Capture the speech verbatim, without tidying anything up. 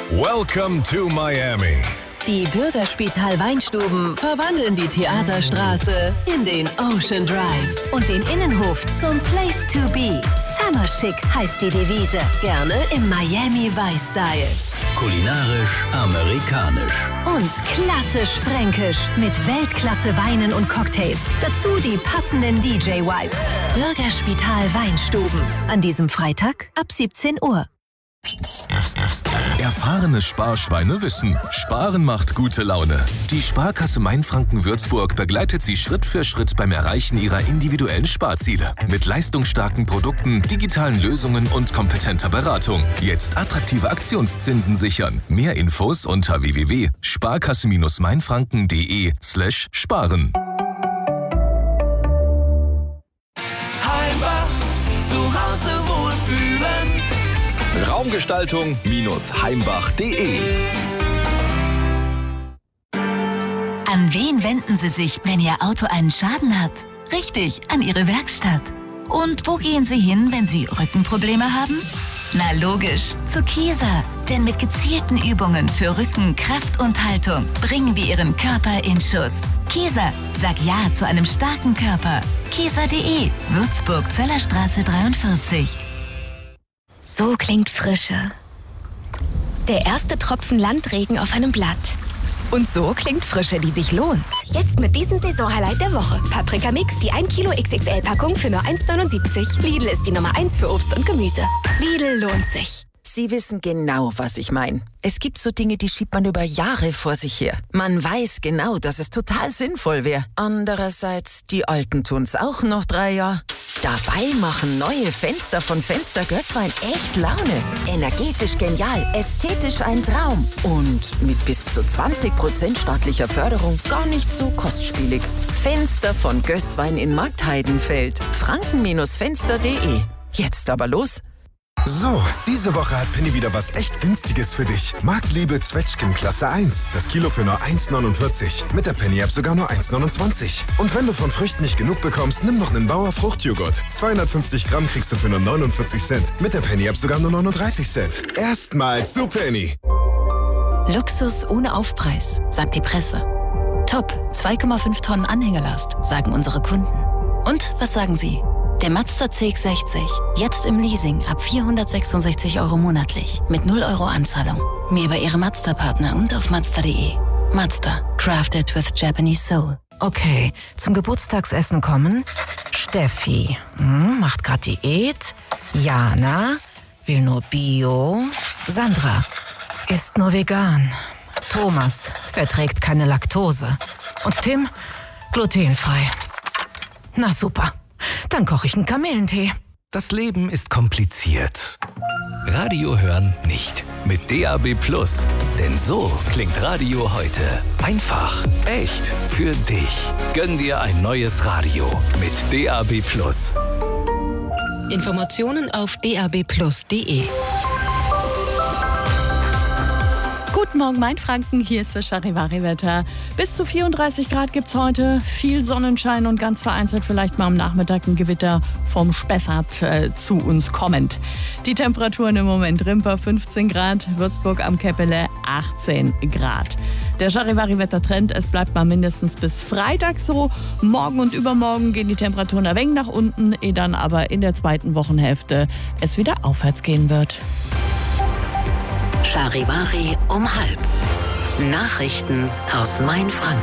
Welcome to Miami. Die Bürgerspital Weinstuben verwandeln die Theaterstraße in den Ocean Drive und den Innenhof zum Place to be. Summer Chic heißt die Devise. Gerne im Miami Vice-Style. Kulinarisch amerikanisch. Und klassisch fränkisch mit Weltklasse Weinen und Cocktails. Dazu die passenden D J-Vibes. Bürgerspital Weinstuben. An diesem Freitag ab siebzehn Uhr. Erfahrene Sparschweine wissen, Sparen macht gute Laune. Die Sparkasse Mainfranken-Würzburg begleitet Sie Schritt für Schritt beim Erreichen Ihrer individuellen Sparziele. Mit leistungsstarken Produkten, digitalen Lösungen und kompetenter Beratung. Jetzt attraktive Aktionszinsen sichern. Mehr Infos unter w w w punkt sparkasse mainfranken punkt de slash sparen. Heimbach, zu Hause wohlfühlen. Raumgestaltung-heimbach punkt de. An wen wenden Sie sich, wenn Ihr Auto einen Schaden hat? Richtig, an Ihre Werkstatt. Und wo gehen Sie hin, wenn Sie Rückenprobleme haben? Na logisch, zu Kieser. Denn mit gezielten Übungen für Rücken, Kraft und Haltung bringen wir Ihren Körper in Schuss. Kieser, sag Ja zu einem starken Körper. Kieser punkt de, Würzburg, Zöllerstraße dreiundvierzig. So klingt Frische. Der erste Tropfen Landregen auf einem Blatt. Und so klingt Frische, die sich lohnt. Jetzt mit diesem Saisonhighlight der Woche. Paprika Mix, die ein Kilo X X L-Packung für nur eins neunundsiebzig. Lidl ist die Nummer eins für Obst und Gemüse. Lidl lohnt sich. Sie wissen genau, was ich meine. Es gibt so Dinge, die schiebt man über Jahre vor sich her. Man weiß genau, dass es total sinnvoll wäre. Andererseits, die Alten tun's auch noch drei Jahre. Dabei machen neue Fenster von Fenster Gößwein echt Laune. Energetisch genial, ästhetisch ein Traum. Und mit bis zu zwanzig Prozent staatlicher Förderung gar nicht so kostspielig. Fenster von Gößwein in Marktheidenfeld. franken-fenster punkt de. Jetzt aber los. So, diese Woche hat Penny wieder was echt Günstiges für dich. Marktliebe Zwetschgen Klasse eins. Das Kilo für nur eins neunundvierzig. Mit der Penny-App sogar nur eins neunundzwanzig. Und wenn du von Früchten nicht genug bekommst, nimm noch einen Bauer Fruchtjoghurt. zweihundertfünfzig Gramm kriegst du für nur neunundvierzig Cent. Mit der Penny-App sogar nur neununddreißig Cent. Erstmals zu Penny. Luxus ohne Aufpreis, sagt die Presse. Top, zwei Komma fünf Tonnen Anhängelast, sagen unsere Kunden. Und was sagen Sie? Der Mazda C X sechzig, jetzt im Leasing ab vierhundertsechsundsechzig Euro monatlich mit null Euro Anzahlung. Mehr bei Ihrem Mazda-Partner und auf mazda punkt de. Mazda, crafted with Japanese soul. Okay, zum Geburtstagsessen kommen Steffi, hm, macht grad Diät. Jana, will nur Bio. Sandra, isst nur vegan. Thomas, verträgt keine Laktose. Und Tim, glutenfrei. Na super. Dann koche ich einen Kamillentee. Das Leben ist kompliziert. Radio hören nicht. Mit D A B Plus. Denn so klingt Radio heute. Einfach, echt, für dich. Gönn dir ein neues Radio mit D A B Plus. Informationen auf d a b plus punkt de. Guten Morgen, Mainfranken. Hier ist das Charivari-Wetter. Bis zu vierunddreißig Grad gibt's heute. Viel Sonnenschein und ganz vereinzelt vielleicht mal am Nachmittag ein Gewitter vom Spessart äh, zu uns kommend. Die Temperaturen im Moment: Rimper fünfzehn Grad, Würzburg am Käppele achtzehn Grad. Der Charivari-Wettertrend, es bleibt mal mindestens bis Freitag so. Morgen und übermorgen gehen die Temperaturen ein wenig nach unten, ehe dann aber in der zweiten Wochenhälfte es wieder aufwärts gehen wird. Charivari um halb. Nachrichten aus Mainfranken.